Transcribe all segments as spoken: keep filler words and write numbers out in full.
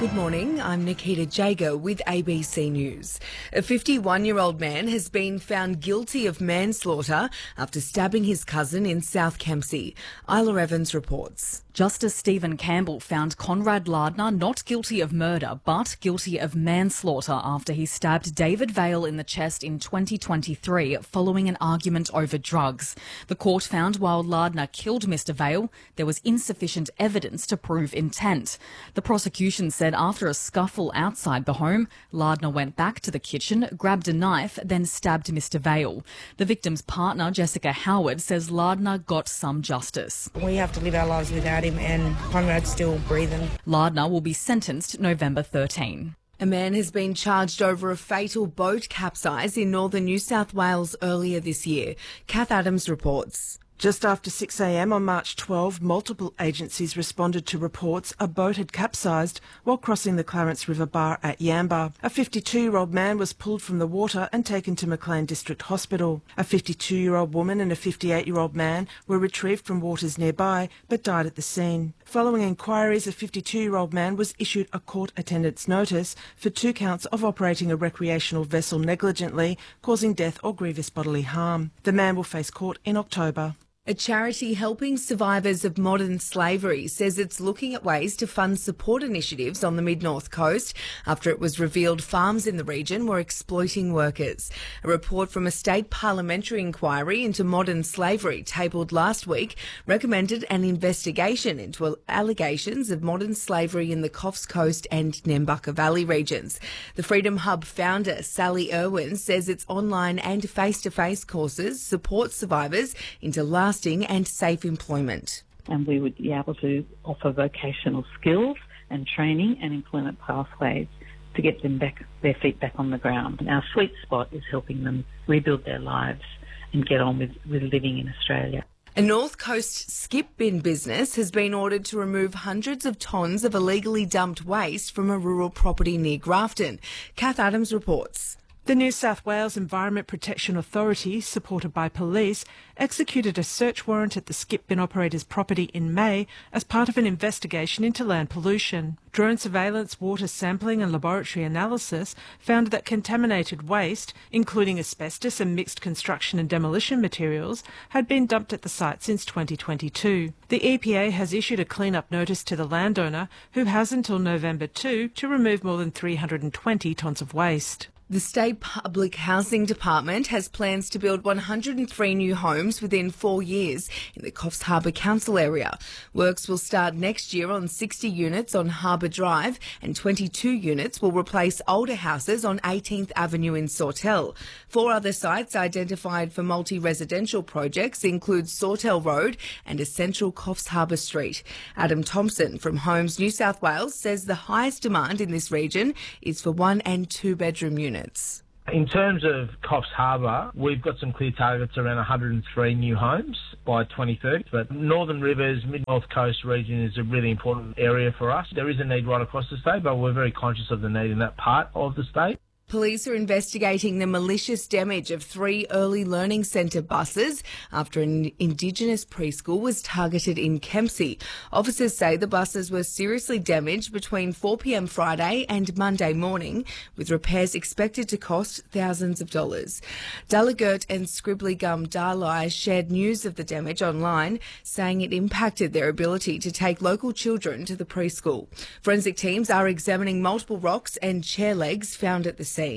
Good morning, I'm Nikita Jager with A B C News. A fifty-one-year-old man has been found guilty of manslaughter after stabbing his cousin in South Kempsey. Isla Evans reports. Justice Stephen Campbell found Conrad Lardner not guilty of murder but guilty of manslaughter after he stabbed David Vale in the chest in twenty twenty-three following an argument over drugs. The court found while Lardner killed Mister Vale, there was insufficient evidence to prove intent. The prosecution said after a scuffle outside the home, Lardner went back to the kitchen, grabbed a knife, then stabbed Mister Vale. The victim's partner, Jessica Howard, says Lardner got some justice. We have to live our lives without him, and Conrad's still breathing. Lardner will be sentenced November thirteenth. A man has been charged over a fatal boat capsize in northern New South Wales earlier this year. Kath Adams reports. Just after six a m on March twelfth, multiple agencies responded to reports a boat had capsized while crossing the Clarence River Bar at Yamba. A fifty-two-year-old man was pulled from the water and taken to Maclean District Hospital. A fifty-two-year-old woman and a fifty-eight-year-old man were retrieved from waters nearby but died at the scene. Following inquiries, a fifty-two-year-old man was issued a court attendance notice for two counts of operating a recreational vessel negligently, causing death or grievous bodily harm. The man will face court in October. A charity helping survivors of modern slavery says it's looking at ways to fund support initiatives on the mid-north coast after it was revealed farms in the region were exploiting workers. A report from a state parliamentary inquiry into modern slavery tabled last week recommended an investigation into allegations of modern slavery in the Coffs Coast and Nambucca Valley regions. The Freedom Hub founder, Sally Irwin, says its online and face-to-face courses support survivors into lasting and safe employment. And we would be able to offer vocational skills and training and employment pathways to get them back, their feet back on the ground. And our sweet spot is helping them rebuild their lives and get on with, with living in Australia. A North Coast skip bin business has been ordered to remove hundreds of tonnes of illegally dumped waste from a rural property near Grafton. Kath Adams reports. The New South Wales Environment Protection Authority, supported by police, executed a search warrant at the skip bin operator's property in May as part of an investigation into land pollution. Drone surveillance, water sampling and laboratory analysis found that contaminated waste, including asbestos and mixed construction and demolition materials, had been dumped at the site since twenty twenty-two. The E P A has issued a clean-up notice to the landowner, who has until November second to remove more than three hundred twenty tonnes of waste. The State Public Housing Department has plans to build one hundred three new homes within four years in the Coffs Harbour Council area. Works will start next year on sixty units on Harbour Drive and twenty-two units will replace older houses on eighteenth Avenue in Sawtell. Four other sites identified for multi-residential projects include Sawtell Road and a central Coffs Harbour Street. Adam Thompson from Homes New South Wales says the highest demand in this region is for one and two bedroom units. In terms of Coffs Harbour, we've got some clear targets around one hundred three new homes by twenty thirty, but Northern Rivers, Mid-North Coast region is a really important area for us. There is a need right across the state, but we're very conscious of the need in that part of the state. Police are investigating the malicious damage of three early learning centre buses after an Indigenous preschool was targeted in Kempsey. Officers say the buses were seriously damaged between four p m Friday and Monday morning, with repairs expected to cost thousands of dollars. Dullagurt and Scribbly Gum Darlai shared news of the damage online, saying it impacted their ability to take local children to the preschool. Forensic teams are examining multiple rocks and chair legs found at the scene.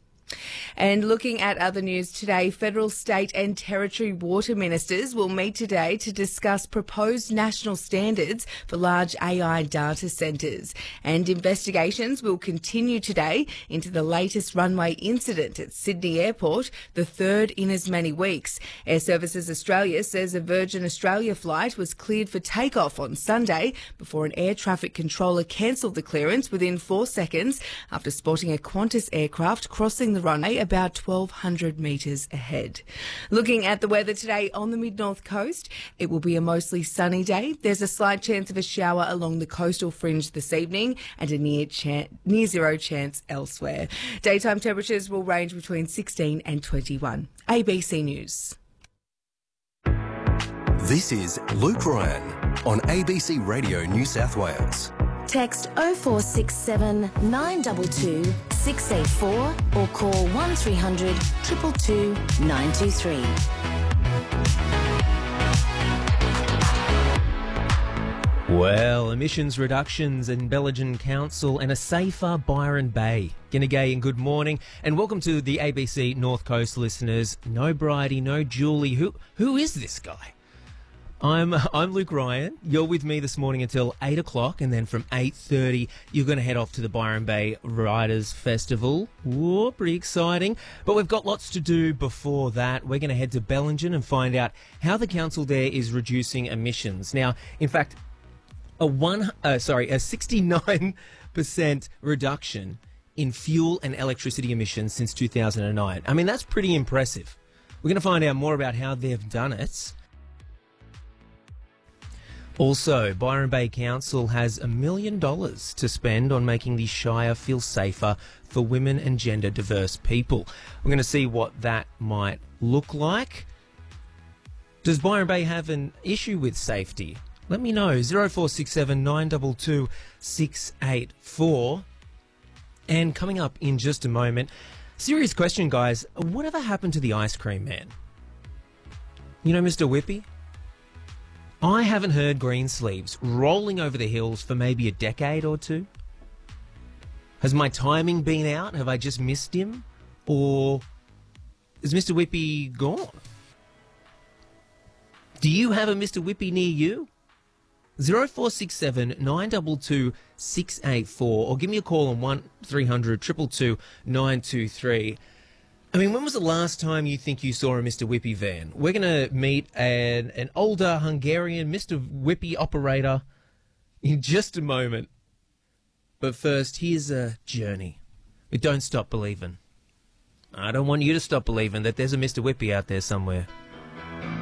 And looking at other news today, federal, state and territory water ministers will meet today to discuss proposed national standards for large A I data centres. And investigations will continue today into the latest runway incident at Sydney Airport, the third in as many weeks. Air Services Australia says a Virgin Australia flight was cleared for takeoff on Sunday before an air traffic controller cancelled the clearance within four seconds after spotting a Qantas aircraft crossing the runway about twelve hundred metres ahead. Looking at the weather today on the mid-north coast, it will be a mostly sunny day. There's a slight chance of a shower along the coastal fringe this evening and a near, chan- near zero chance elsewhere. Daytime temperatures will range between sixteen and twenty-one. A B C News. This is Luke Ryan on A B C Radio New South Wales. Text oh four six seven nine two two six eight four or call one three hundred two two two nine two three. Well, emissions reductions in Bellingen Council and a safer Byron Bay. G'nagay and good morning, and welcome to the A B C North Coast listeners. No Bridie, no Julie. Who who is this guy? I'm I'm Luke Ryan. You're with me this morning until eight o'clock, and then from eight thirty you're going to head off to the Byron Bay Riders Festival. Whoa, pretty exciting. But we've got lots to do before that. We're going to head to Bellingen and find out how the council there is reducing emissions. Now, in fact, a one uh, sorry a sixty-nine percent reduction in fuel and electricity emissions since two thousand nine. I mean, that's pretty impressive. We're going to find out more about how they've done it. Also, Byron Bay Council has a million dollars to spend on making the Shire feel safer for women and gender diverse people. We're going to see what that might look like. Does Byron Bay have an issue with safety? Let me know. oh four six seven nine two two six eight four. And coming up in just a moment, serious question, guys. Whatever happened to the ice cream man? You know, Mister Whippy? I haven't heard Greensleeves rolling over the hills for maybe a decade or two. Has my timing been out? Have I just missed him? Or is Mister Whippy gone? Do you have a Mister Whippy near you? oh four six seven nine two two six eight four or give me a call on one three hundred two two two nine two three. I mean, when was the last time you think you saw a Mister Whippy van? We're going to meet an, an older Hungarian Mister Whippy operator in just a moment. But first, here's a Journey. Don't stop believing. I don't want you to stop believing that there's a Mister Whippy out there somewhere.